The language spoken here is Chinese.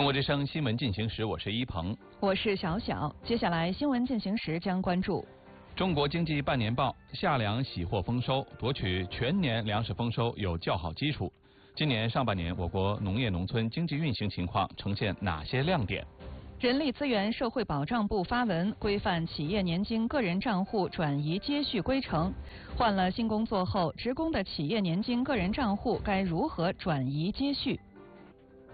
中国之声新闻进行时，我是一鹏， 我是小小。接下来新闻进行时将关注： 中国经济半年报，夏粮喜获丰收，夺取全年粮食丰收有较好基础。今年上半年，我国农业农村经济运行情况呈现哪些亮点？ 人力资源社会保障部发文规范企业年金个人账户转移接续规程。换了新工作后，职工的企业年金个人账户该如何转移接续？